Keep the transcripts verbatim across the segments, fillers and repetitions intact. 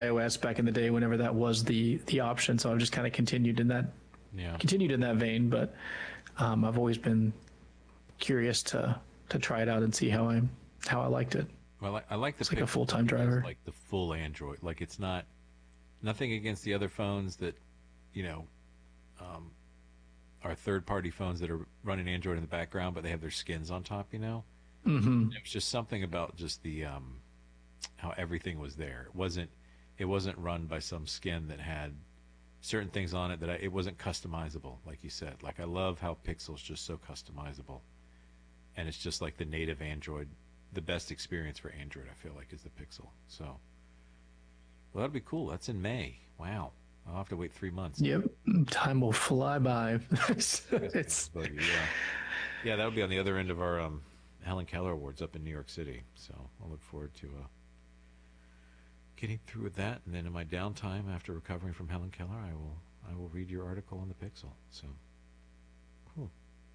iOS back in the day whenever that was the the option. So I've just kind of continued in that Yeah. continued in that vein. But um, I've always been curious to to try it out and see how I how I liked it. Well, I, I like the It's like a Pixel full-time because, driver. like the full Android. Like it's not nothing against the other phones that, you know, um, are third-party phones that are running Android in the background, but they have their skins on top. You know, Mm-hmm. it was just something about just the um, how everything was there. It wasn't it wasn't run by some skin that had certain things on it that I, it wasn't customizable, like you said. Like I love how Pixel's just so customizable, and it's just like the native Android. The best experience for Android, I feel like, is the Pixel. So, well, that'd be cool. That's in May. Wow, I'll have to wait three months. Yep, time will fly by. it's But yeah, yeah, that'll be on the other end of our um, Helen Keller Awards up in New York City. So I'll look forward to uh, getting through with that, and then in my downtime after recovering from Helen Keller, I will I will read your article on the Pixel. So, cool.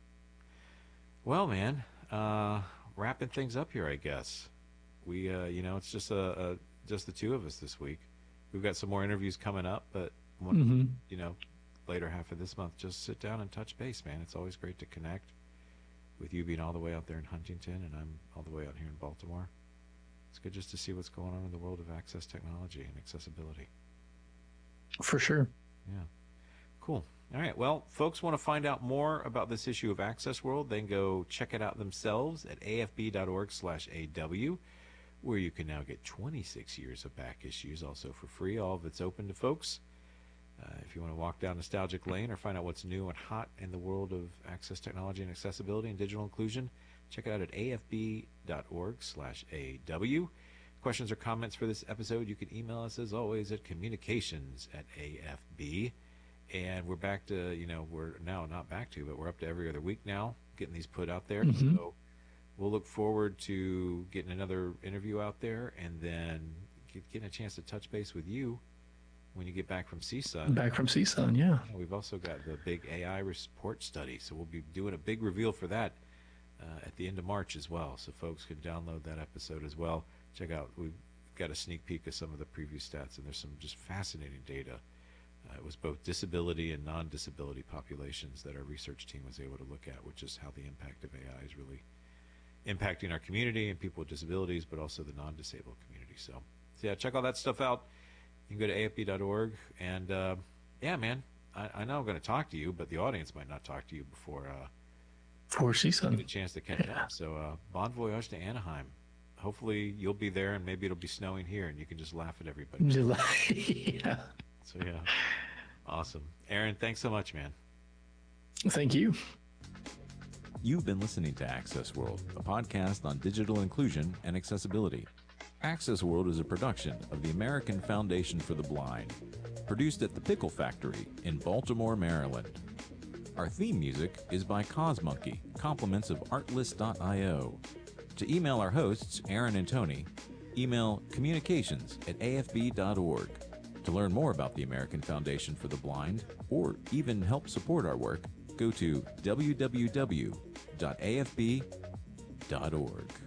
Well, man, uh, wrapping things up here, I guess. We, uh, you know, it's just a, a just the two of us this week. We've got some more interviews coming up, but one, mm-hmm. you know, later half of this month, just sit down and touch base, man. It's always great to connect with you being all the way out there in Huntington, and I'm all the way out here in Baltimore. It's good just to see what's going on in the world of access technology and accessibility. For sure. Yeah. Cool. All right. Well, folks want to find out more about this issue of Access World, then go check it out themselves at afb.org slash AW, where you can now get twenty-six years of back issues also for free. All of it's open to folks. Uh, if you want to walk down nostalgic lane or find out what's new and hot in the world of access technology and accessibility and digital inclusion, check it out at afb.org slash AW. Questions or comments for this episode, you can email us as always at communications at afb. And we're back to, you know, we're now not back to, but we're up to every other week now, getting these put out there. Mm-hmm. So we'll look forward to getting another interview out there, and then get, getting a chance to touch base with you when you get back from C S U N. Back from C S U N, yeah. We've also got the big A I report study, so we'll be doing a big reveal for that uh, at the end of March as well. So folks can download that episode as well. Check out, we've got a sneak peek of some of the preview stats, and there's some just fascinating data. Uh, it was both disability and non-disability populations that our research team was able to look at, which is how the impact of A I is really impacting our community and people with disabilities, but also the non-disabled community. So, so yeah, check all that stuff out. You can go to A F B dot org. And, uh, yeah, man, I, I know I'm going to talk to you, but the audience might not talk to you before uh, For C S U N. get a chance to catch Yeah. up. So uh, bon voyage to Anaheim. Hopefully you'll be there, and maybe it'll be snowing here, and you can just laugh at everybody. yeah. So, yeah. Awesome. Aaron, thanks so much, man. Thank you. You've been listening to Access World, a podcast on digital inclusion and accessibility. Access World is a production of the American Foundation for the Blind, produced at the Pickle Factory in Baltimore, Maryland. Our theme music is by Cosmonkey, compliments of artlist dot io. To email our hosts, Aaron and Tony, email communications at A F B dot org. To learn more about the American Foundation for the Blind, or even help support our work, go to w w w dot a f b dot org.